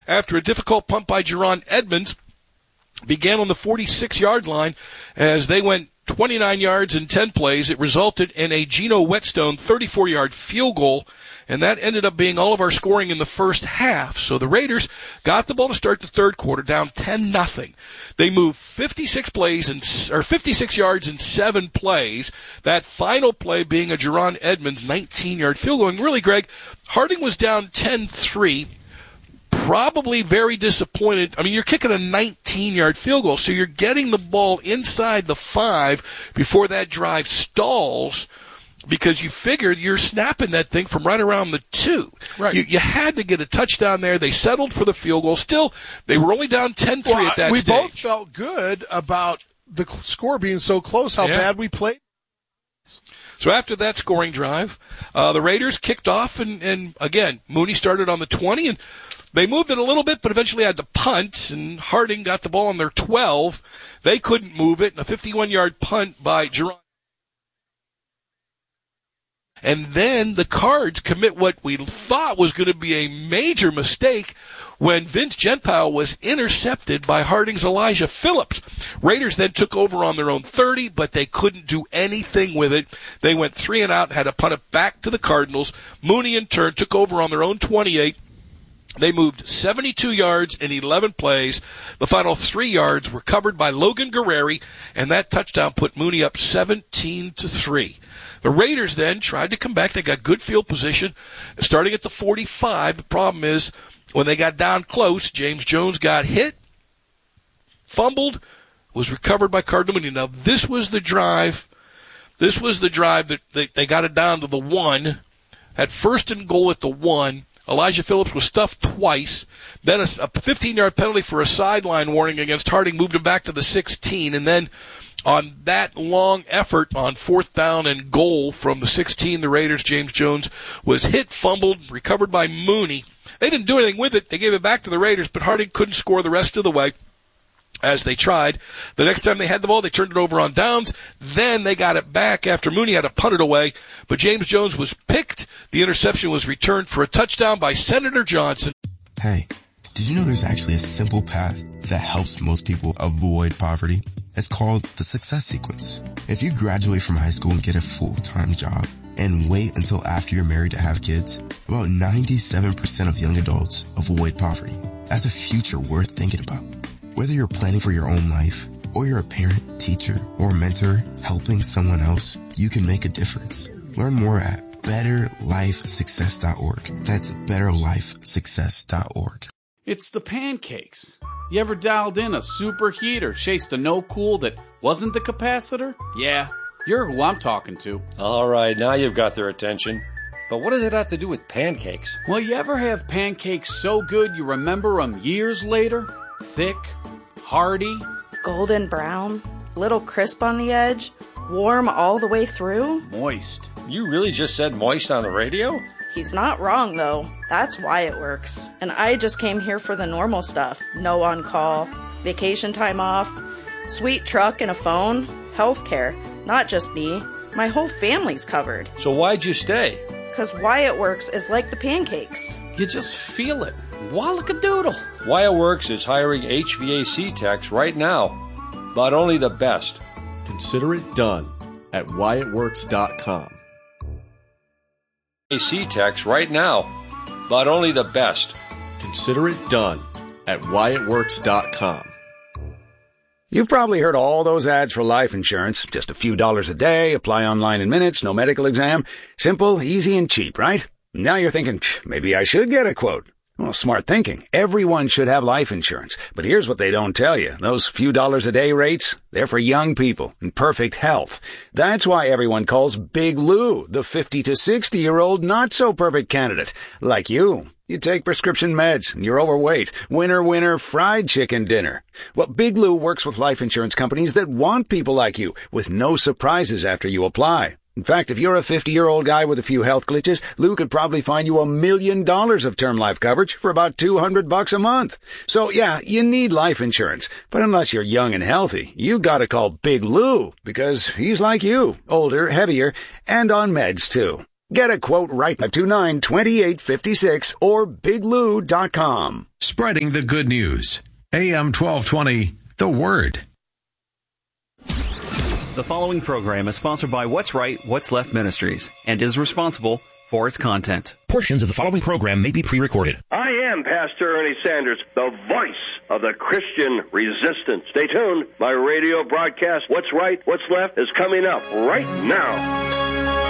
after a difficult punt by Jerron Edmonds began on the 46-yard line as they went 29 yards in 10 plays. It resulted in a Geno Whetstone 34-yard field goal, and that ended up being all of our scoring in the first half. So the Raiders got the ball to start the third quarter down 10-0. They moved 56 yards in 7 plays, that final play being a Jerron Edmonds 19-yard field goal. And really, Greg, Harding was down 10-3. Probably very disappointed. I mean, you're kicking a 19-yard field goal, so you're getting the ball inside the 5 before that drive stalls because you figured you're snapping that thing from right around the 2. Right. You had to get a touchdown there. They settled for the field goal. Still, they were only down 10-3 at that stage. We both felt good about the score being so close, how bad we played. So after that scoring drive, the Raiders kicked off, and again, Mooney started on the 20, and they moved it a little bit, but eventually had to punt, and Harding got the ball on their 12. They couldn't move it, and a 51-yard punt by Jerron. And then the Cards commit what we thought was going to be a major mistake when Vince Gentile was intercepted by Harding's Elijah Phillips. Raiders then took over on their own 30, but they couldn't do anything with it. They went 3 and out, had to punt it back to the Cardinals. Mooney, in turn, took over on their own 28. They moved 72 yards in 11 plays. The final 3 yards were covered by Logan Guerreri, and that touchdown put Mooney up 17-3. The Raiders then tried to come back. They got good field position, starting at the 45. The problem is when they got down close, James Jones got hit, fumbled, was recovered by Cardinal Mooney. Now, this was the drive. This was the drive that they got it down to the 1, had first and goal at the 1. Elijah Phillips was stuffed twice. Then a 15-yard penalty for a sideline warning against Harding moved him back to the 16. And then on that long effort on 4th down and goal from the 16, the Raiders, James Jones was hit, fumbled, recovered by Mooney. They didn't do anything with it. They gave it back to the Raiders, but Harding couldn't score the rest of the way as they tried. The next time they had the ball, they turned it over on downs. Then they got it back after Mooney had to punt it away. But James Jones was picked. The interception was returned for a touchdown by Senator Johnson. Hey, did you know there's actually a simple path that helps most people avoid poverty? It's called the Success Sequence. If you graduate from high school and get a full-time job and wait until after you're married to have kids, about 97% of young adults avoid poverty. That's a future worth thinking about. Whether you're planning for your own life, or you're a parent, teacher, or mentor helping someone else, you can make a difference. Learn more at betterlifesuccess.org. That's betterlifesuccess.org. It's the pancakes. You ever dialed in a superheat or chased a no-cool that wasn't the capacitor? Yeah, you're who I'm talking to. All right, now you've got their attention. But what does it have to do with pancakes? Well, you ever have pancakes so good you remember them years later? Thick, hearty, golden brown, little crisp on the edge, warm all the way through. Moist. You really just said moist on the radio? He's not wrong, though. That's why it works. And I just came here for the normal stuff. No on-call, vacation time off, sweet truck and a phone, healthcare. Not just me. My whole family's covered. So why'd you stay? 'Cause Wyatt Works is like the pancakes. You just feel it. Wallakadoodle. Wyatt Works is hiring HVAC techs right now, but only the best. Consider it done at WyattWorks.com. AC techs right now, but only the best. Consider it done at WyattWorks.com. You've probably heard all those ads for life insurance. Just a few dollars a day, apply online in minutes, no medical exam. Simple, easy, and cheap, right? Now you're thinking, maybe I should get a quote. Well, smart thinking. Everyone should have life insurance. But here's what they don't tell you. Those few dollars a day rates, they're for young people in perfect health. That's why everyone calls Big Lou the 50 to 60-year-old not-so-perfect candidate. Like you. You take prescription meds, and you're overweight. Winner, winner, fried chicken dinner. Well, Big Lou works with life insurance companies that want people like you, with no surprises after you apply. In fact, if you're a 50-year-old guy with a few health glitches, Lou could probably find you $1 million of term life coverage for about $200 a month. So yeah, you need life insurance. But unless you're young and healthy, you gotta call Big Lou, because he's like you, older, heavier, and on meds too. Get a quote right at 292856 or biglou.com. Spreading the good news. AM 1220, The Word. The following program is sponsored by What's Right, What's Left Ministries and is responsible for its content. Portions of the following program may be pre-recorded. I am Pastor Ernie Sanders, the voice of the Christian resistance. Stay tuned. My radio broadcast, What's Right, What's Left, is coming up right now.